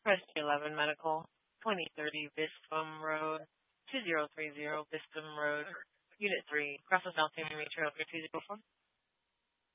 Rescue 11 Medical, 2030 Bispham Road, 2030 Bispham Road, Unit 3, Crossing South Miami Trail for 204.